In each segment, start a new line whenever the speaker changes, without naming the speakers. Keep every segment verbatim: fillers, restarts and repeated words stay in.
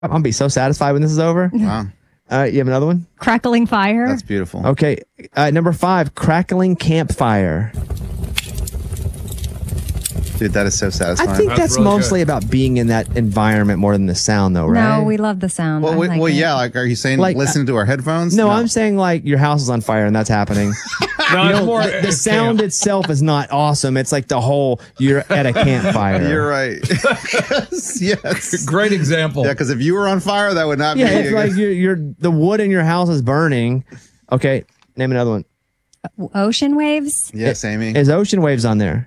I'm gonna be so satisfied when this is over.
Wow.
Uh, you have another one?
Crackling fire.
That's beautiful.
Okay. Uh, number five, crackling campfire.
Dude, that is so satisfying.
I think
That's
that's,
really
mostly
good.
about being in that environment more than the sound, though, right?
No, we love the sound.
Well,
I
we,
like
well,
it.
yeah. Like, are you saying
Like,
listen to our headphones?
No, I'm saying like your house is on fire and that's happening.
No,
You
it's
know,
more,
the, the
it's
sound
camp.
itself is not awesome. It's like the whole you're at a campfire.
You're right. yes. yes.
Great example.
Yeah, because if you were on fire, that would not
Yeah,
be.
it's like you're, you're the wood in your house is burning. Okay, name another one.
Ocean waves.
yes, Amy.
Is Ocean Waves on there?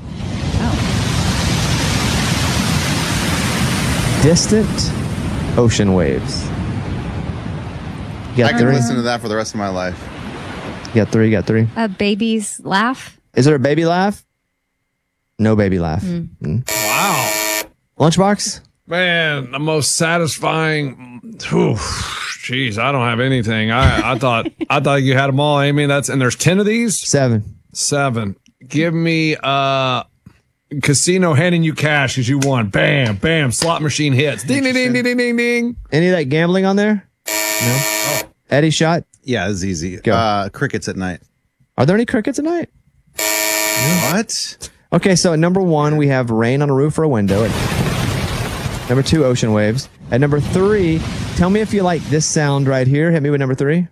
Oh.
Distant ocean waves. You
I
got
could
three.
listen to that for the rest of my life.
You got three. You got three.
A baby's laugh.
Is there a baby laugh? No baby laugh. Mm.
Wow.
Lunchbox.
Man, the most satisfying. Whew, Jeez, I don't have anything. I, I thought I thought you had them all, Amy. That's and there's ten of these.
Seven.
Seven. Give me uh casino handing you cash as you won. Bam, bam. Slot machine hits. Ding, ding, ding, ding, ding, ding, ding.
Any of that gambling on there? No. Oh. Eddie shot.
Yeah, it's easy.
Go.
Uh, crickets at night.
Are there any crickets at night?
What?
Okay, so at number one, we have rain on a roof or a window. At number two, ocean waves. At number three, tell me if you like this sound right here. Hit me with number three.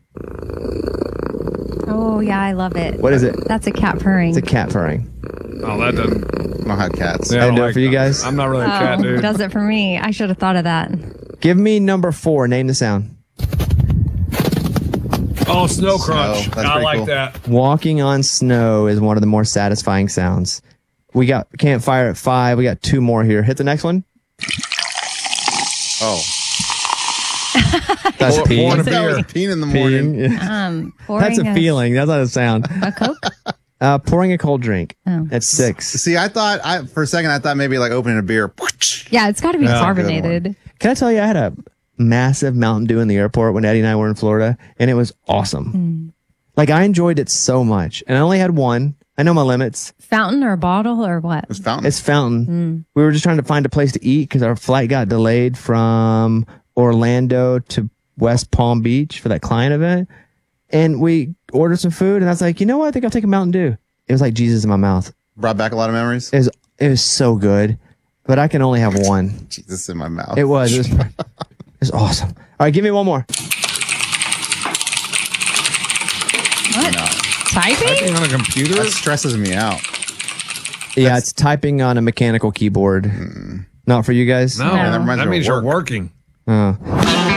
Oh yeah, I love it.
What is it?
That's a cat purring.
It's a cat purring.
Oh, that doesn't.
I don't have cats.
Yeah,
I
I don't
do it
like
for you
that.
guys.
I'm not really a cat
Oh,
dude.
does it for me. I should have thought of that.
Give me number four. Name the sound.
Oh, snow crunch.
Snow. That's
I
pretty
like
cool.
that.
Walking on snow is one of the more satisfying sounds. We got campfire at five. We got two more here. Hit the next one.
Oh.
That's
Pour-
peeing.
pouring a
That was
beer.
peeing in the morning.
Peeing. Yeah.
Um, pouring
That's a feeling. That's not a sound.
A Coke.
Uh, pouring a cold drink.
Oh.
That's six.
See, I thought, I for a second, I thought maybe like opening a beer.
Yeah, it's got to be
Yeah,
carbonated.
Can I tell you, I had a massive Mountain Dew in the airport when Eddie and I were in Florida, and it was awesome.
Mm.
Like, I enjoyed it so much. And I only had one. I know my limits.
Fountain or bottle or what?
It's fountain.
It's Fountain.
Mm.
We were just trying to find a place to eat because our flight got delayed from Orlando to West Palm Beach for that client event. And we ordered some food, and I was like, you know what? I think I'll take a Mountain Dew. It was like Jesus in my mouth.
Brought back a lot of memories.
It was, it was so good, but I can only have one.
Jesus in my mouth.
It was. It was, it was awesome. All right, give me one more.
What?
No,
Typing?
Typing on a computer?
that stresses me out.
Yeah, it's typing on a mechanical keyboard. Not for you guys?
No,
No. That
reminds
that
me
means
of
you're
work.
working.
Oh.